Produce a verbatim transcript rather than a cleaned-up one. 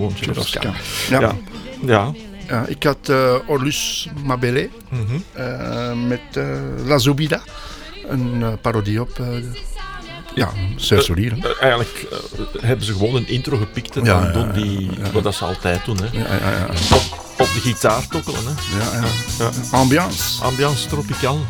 Gewoon Churrasca. Ja. Ja. Ja. Ja, ik had uh, Orlus Mabele Mm-hmm. uh, met uh, La Zubida. Een uh, parodie op... Uh, ja, Serge Solier. Uh, uh, eigenlijk uh, hebben ze gewoon een intro gepikt en ja, dan doen ja, die... ja, ja. Wat dat ze altijd doen, hè. Ja, ja, ja. Op, op de gitaar tokkelen, hè. Ja, ja. Ja. Ambiance. Ambiance tropical.